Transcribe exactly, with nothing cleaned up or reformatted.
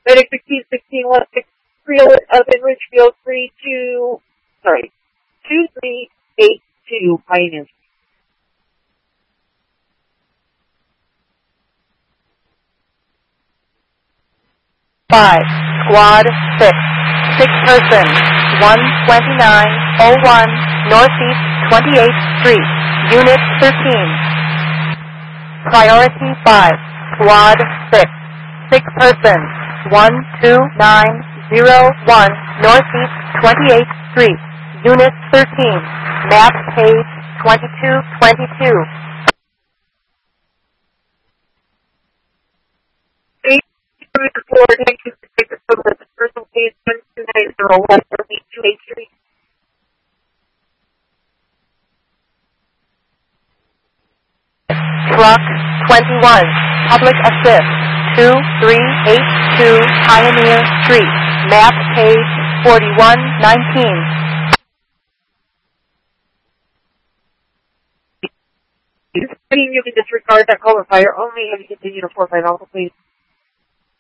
Medic sixteen sixteen one six three up in Ridgefield three two sorry two three eight two Pioneer. Five, squad six, six person, one twenty-nine oh one Northeast twenty-eighth Street, Unit thirteen. Priority five, squad six, six person, one two nine oh one Northeast twenty-eighth Street, Unit thirteen, map page twenty-two twenty-two. Four, thank you for taking the personal page one two nine oh one Northeast twenty-eighth Street. Truck twenty-one, Public Assist, two three eight two Pioneer Street, map page forty-one nineteen. You can disregard that call and fire only and continue to four five Alpha, please.